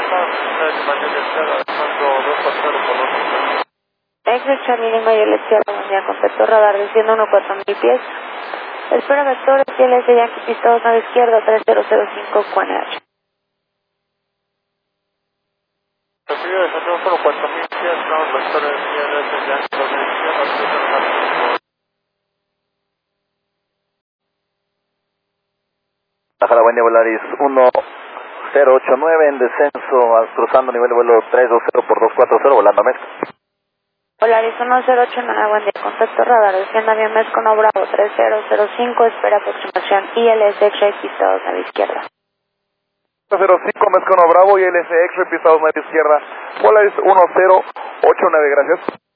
Exit Charlie Lima y el Sierra, buen día, contacto radar desciendo 14000 pies. Espera vectores y LS Yankee Pistados, nave izquierda 3005 QNH. Recibido descendió solo 4000 pies, no, vectores y LS Yankee, nave izquierda, Bajara, buen día, Volaris 1089 en descenso, cruzando nivel de vuelo 320 por 240, volando a Mezco. Polaris 1089, buen día, contacto radar, descienda avión Mezco no Bravo 3005, espera aproximación ILS X-Ray Pistados, nave izquierda. 05 Mezcono Bravo y LS X-Ray Pistados, nave izquierda, Polaris 1089, gracias.